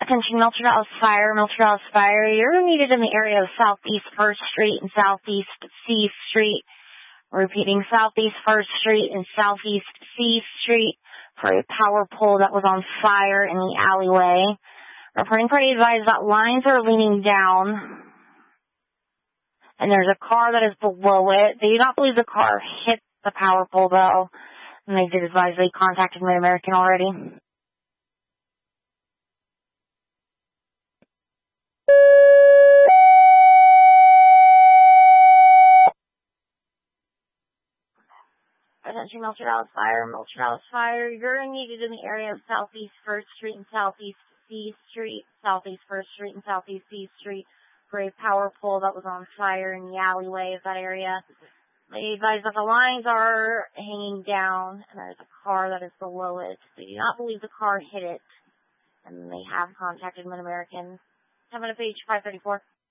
Attention, Milton Dallas Fire. You're needed in the area of Southeast 1st Street and Southeast C Street. Repeating, Southeast 1st Street and Southeast C Street for a power pole that was on fire in the alleyway. Reporting party advised that lines are leaning down, and there's a car that is below it. They do not believe the car hit the power pole, though, and they did advise they contacted Mid-American already. Attention, Milton Dallas Fire. You're needed in the area of Southeast 1st Street and Southeast C Street. Southeast 1st Street and Southeast C Street for a power pole that was on fire in the alleyway of that area. They advise that the lines are hanging down, and there's a car that is below it. They do not believe the car hit it, and they have contacted Mid-American. 10-minute page 534.